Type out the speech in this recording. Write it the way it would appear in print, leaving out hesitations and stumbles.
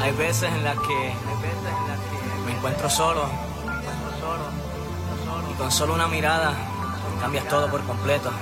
Hay veces en las que me encuentro solo y con solo una mirada cambias todo por completo.